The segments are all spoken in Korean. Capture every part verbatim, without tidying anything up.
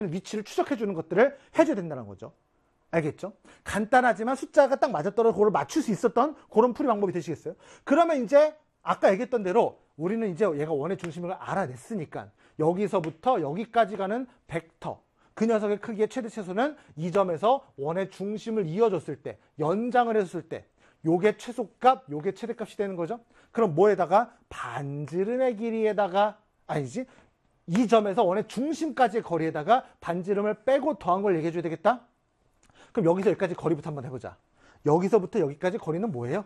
위치를 추적해주는 것들을 해줘야 된다는 거죠. 알겠죠? 간단하지만 숫자가 딱 맞았더라도 그걸 맞출 수 있었던 그런 풀이 방법이 되시겠어요? 그러면 이제 아까 얘기했던 대로 우리는 이제 얘가 원의 중심을 알아냈으니까 여기서부터 여기까지 가는 벡터, 그 녀석의 크기의 최대 최소는 이 점에서 원의 중심을 이어줬을 때, 연장을 했을 때 요게 최소값, 요게 최대값이 되는 거죠. 그럼 뭐에다가? 반지름의 길이에다가, 아니지, 이 점에서 원의 중심까지의 거리에다가 반지름을 빼고 더한 걸 얘기해 줘야 되겠다? 그럼 여기서 여기까지 거리부터 한번 해보자. 여기서부터 여기까지 거리는 뭐예요?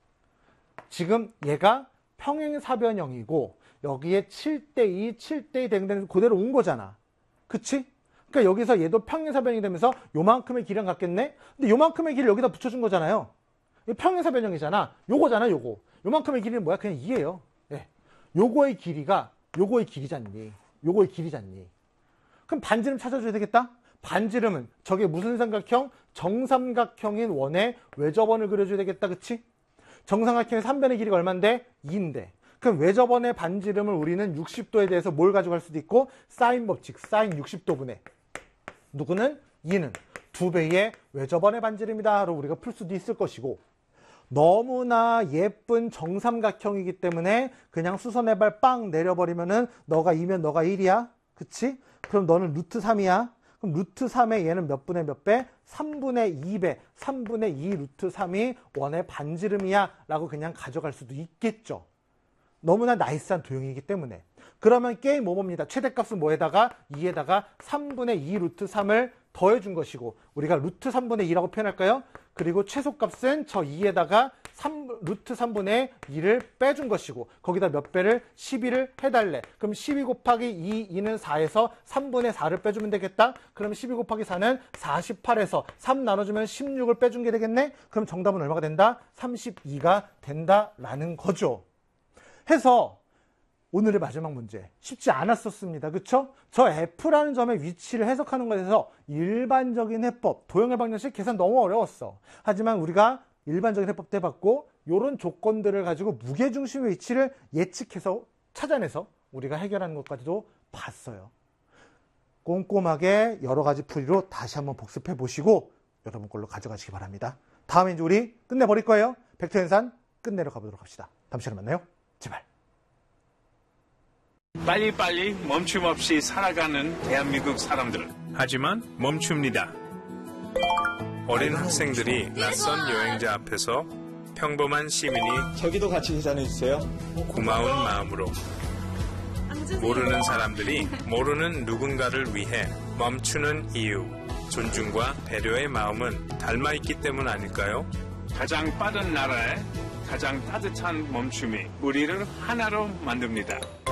지금 얘가 평행사변형이고 여기에 칠 대 이, 칠 대 이 되는 그대로 온 거잖아. 그치? 그러니까 여기서 얘도 평행사변형이 되면서 요만큼의 길이랑 같겠네? 근데 요만큼의 길이를 여기다 붙여준 거잖아요. 평행사변형이잖아. 요거잖아, 요거. 요만큼의 길이는 뭐야? 그냥 이예요. 예. 요거의 길이가 요거의 길이잖니. 요거의 길이잖니. 그럼 반지름 찾아줘야 되겠다? 반지름은 저게 무슨 삼각형? 정삼각형인 원의 외접원을 그려줘야 되겠다. 그치? 정삼각형의 삼 변의 길이가 얼만데? 이인데. 그럼 외접원의 반지름을 우리는 육십 도에 대해서 뭘 가져갈 수도 있고 사인 법칙, 사인 육십 도분의 누구는? 이는 두 배의 외접원의 반지름이다 로 우리가 풀 수도 있을 것이고, 너무나 예쁜 정삼각형이기 때문에 그냥 수선의 발 빵 내려버리면은 너가 이면 너가 일이야. 그치? 그럼 너는 루트 삼이야. 그럼 루트 삼의 얘는 몇 분의 몇 배? 삼분의 이 배. 삼분의 이 루트 삼이 원의 반지름이야 라고 그냥 가져갈 수도 있겠죠. 너무나 나이스한 도형이기 때문에. 그러면 게임 오버입니다. 최대값은 뭐에다가? 이에다가 삼분의 이 루트 삼을 더해준 것이고, 우리가 루트 삼분의 이라고 표현할까요? 그리고 최소값은 저 이에다가 삼, 루트 삼분의 이를 빼준 것이고, 거기다 몇 배를? 십이를 해달래. 그럼 십이 곱하기 이, 이는 사에서 삼분의 사를 빼주면 되겠다. 그럼 십이 곱하기 사는 사십팔에서 삼 나눠주면 십육을 빼준 게 되겠네. 그럼 정답은 얼마가 된다? 삼십이가 된다라는 거죠. 해서 오늘의 마지막 문제, 쉽지 않았었습니다. 그쵸? 저 F라는 점의 위치를 해석하는 것에서 일반적인 해법, 도형의 방정식 계산 너무 어려웠어. 하지만 우리가 일반적인 해법도 해봤고 이런 조건들을 가지고 무게중심의 위치를 예측해서 찾아내서 우리가 해결하는 것까지도 봤어요. 꼼꼼하게 여러 가지 풀이로 다시 한번 복습해 보시고 여러분 걸로 가져가시기 바랍니다. 다음에 이제 우리 끝내버릴 거예요. 벡터 연산 끝내러 가보도록 합시다. 다음 시간에 만나요. 제발. 빨리빨리 멈춤 없이 살아가는 대한민국 사람들. 하지만 멈춥니다. 어린 학생들이 낯선 여행자 앞에서 평범한 시민이 저기도 같이 계산해주세요. 고마운 마음으로, 모르는 사람들이 모르는 누군가를 위해 멈추는 이유, 존중과 배려의 마음은 닮아있기 때문 아닐까요? 가장 빠른 나라에 가장 따뜻한 멈춤이 우리를 하나로 만듭니다.